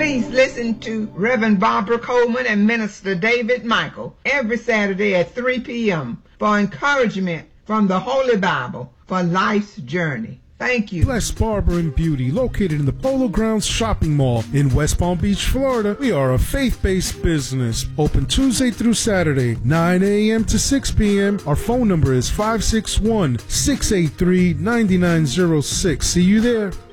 Please listen to Reverend Barbara Coleman and Minister David Michael every Saturday at 3 p.m. for encouragement from the Holy Bible for life's journey. Thank you. Bless Barber and Beauty, located in the Polo Grounds Shopping Mall in West Palm Beach, Florida. We are a faith-based business, open Tuesday through Saturday, 9 a.m. to 6 p.m. Our phone number is 561-683-9906. See you there.